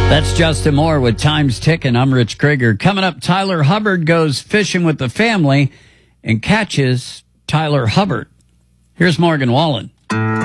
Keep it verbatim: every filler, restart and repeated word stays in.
That's Justin Moore with Time's Ticking. I'm Rich Krieger. Coming up, Tyler Hubbard goes fishing with the family and catches Tyler Hubbard. Here's Morgan Wallen.